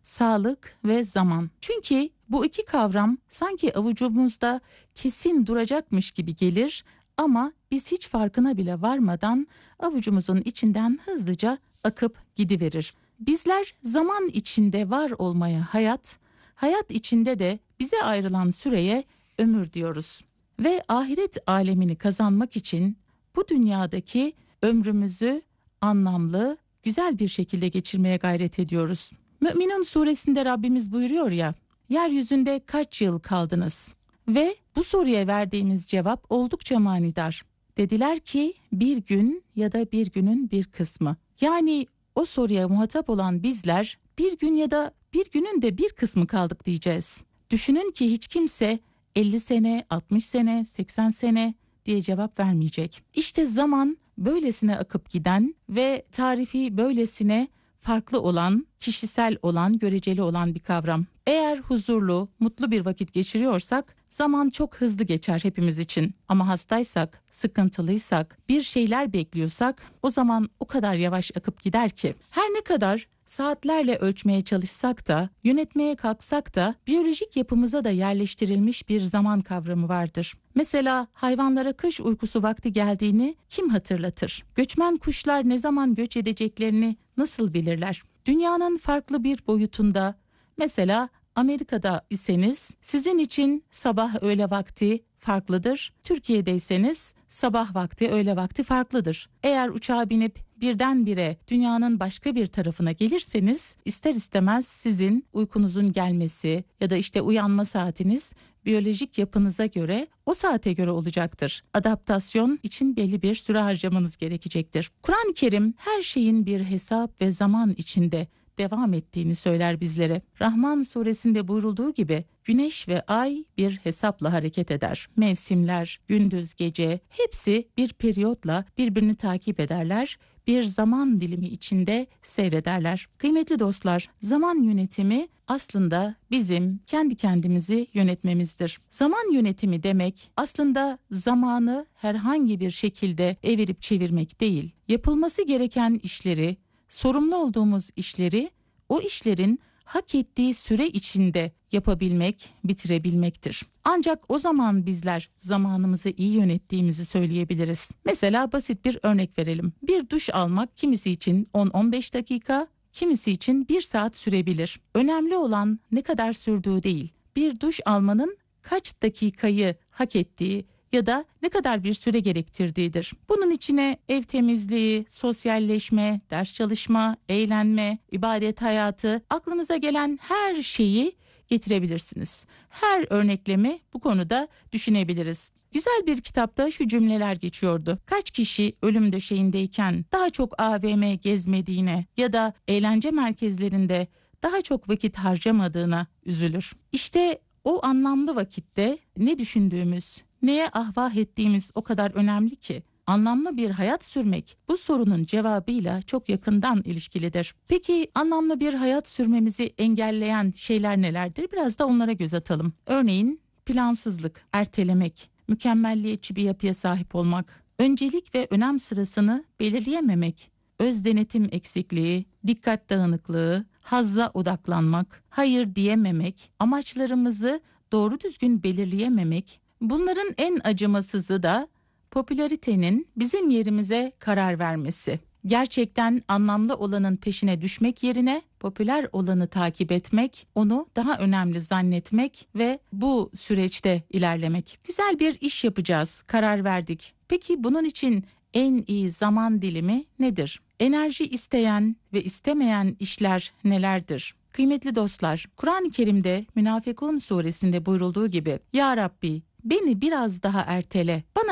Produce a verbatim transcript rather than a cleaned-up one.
sağlık ve zaman. Çünkü bu iki kavram sanki avucumuzda kesin duracakmış gibi gelir ama biz hiç farkına bile varmadan avucumuzun içinden hızlıca akıp gidiverir. Bizler zaman içinde var olmaya hayat, hayat içinde de bize ayrılan süreye ömür diyoruz. Ve ahiret alemini kazanmak için bu dünyadaki ömrümüzü anlamlı, güzel bir şekilde geçirmeye gayret ediyoruz. Mü'minun suresinde Rabbimiz buyuruyor ya, yeryüzünde kaç yıl kaldınız? Ve bu soruya verdiğimiz cevap oldukça manidar. Dediler ki bir gün ya da bir günün bir kısmı. Yani o soruya muhatap olan bizler bir gün ya da bir günün de bir kısmı kaldık diyeceğiz. Düşünün ki hiç kimse elli sene, altmış sene, seksen sene diye cevap vermeyecek. İşte zaman böylesine akıp giden ve tarifi böylesine farklı olan, kişisel olan, göreceli olan bir kavram. Eğer huzurlu, mutlu bir vakit geçiriyorsak zaman çok hızlı geçer hepimiz için. Ama hastaysak, sıkıntılıysak, bir şeyler bekliyorsak o zaman o kadar yavaş akıp gider ki. Her ne kadar saatlerle ölçmeye çalışsak da, yönetmeye kalksak da biyolojik yapımıza da yerleştirilmiş bir zaman kavramı vardır. Mesela hayvanlara kış uykusu vakti geldiğini kim hatırlatır? Göçmen kuşlar ne zaman göç edeceklerini nasıl bilirler? Dünyanın farklı bir boyutunda, mesela Amerika'da iseniz sizin için sabah öğle vakti farklıdır. Türkiye'deyseniz sabah vakti öğle vakti farklıdır. Eğer uçağa binip birdenbire dünyanın başka bir tarafına gelirseniz ister istemez sizin uykunuzun gelmesi ya da işte uyanma saatiniz biyolojik yapınıza göre o saate göre olacaktır. Adaptasyon için belli bir süre harcamanız gerekecektir. Kur'an-ı Kerim her şeyin bir hesap ve zaman içinde devam ettiğini söyler bizlere. Rahman suresinde buyurulduğu gibi güneş ve ay bir hesapla hareket eder. Mevsimler, gündüz, gece hepsi bir periyotla birbirini takip ederler. Bir zaman dilimi içinde seyrederler. Kıymetli dostlar, zaman yönetimi aslında bizim kendi kendimizi yönetmemizdir. Zaman yönetimi demek aslında zamanı herhangi bir şekilde evirip çevirmek değil. Yapılması gereken işleri, sorumlu olduğumuz işleri o işlerin hak ettiği süre içinde yapabilmek, bitirebilmektir. Ancak o zaman bizler zamanımızı iyi yönettiğimizi söyleyebiliriz. Mesela basit bir örnek verelim. Bir duş almak kimisi için on on beş dakika, kimisi için bir saat sürebilir. Önemli olan ne kadar sürdüğü değil, bir duş almanın kaç dakikayı hak ettiği ya da ne kadar bir süre gerektirdiğidir. Bunun içine ev temizliği, sosyalleşme, ders çalışma, eğlenme, ibadet hayatı, aklınıza gelen her şeyi getirebilirsiniz. Her örneklemi bu konuda düşünebiliriz. Güzel bir kitapta şu cümleler geçiyordu. Kaç kişi ölüm döşeğindeyken daha çok A V M gezmediğine ya da eğlence merkezlerinde daha çok vakit harcamadığına üzülür. İşte o anlamlı vakitte ne düşündüğümüz, neye ahvah ettiğimiz o kadar önemli ki. Anlamlı bir hayat sürmek bu sorunun cevabıyla çok yakından ilişkilidir. Peki anlamlı bir hayat sürmemizi engelleyen şeyler nelerdir? Biraz da onlara göz atalım. Örneğin plansızlık, ertelemek, mükemmelliyetçi bir yapıya sahip olmak, öncelik ve önem sırasını belirleyememek, öz denetim eksikliği, dikkat dağınıklığı, hazza odaklanmak, hayır diyememek, amaçlarımızı doğru düzgün belirleyememek. Bunların en acımasızı da popülaritenin bizim yerimize karar vermesi. Gerçekten anlamlı olanın peşine düşmek yerine popüler olanı takip etmek, onu daha önemli zannetmek ve bu süreçte ilerlemek. Güzel bir iş yapacağız, karar verdik. Peki bunun için en iyi zaman dilimi nedir? Enerji isteyen ve istemeyen işler nelerdir? Kıymetli dostlar, Kur'an-ı Kerim'de Münafıkun suresinde buyurulduğu gibi, Ya Rabbi beni biraz daha ertele, bana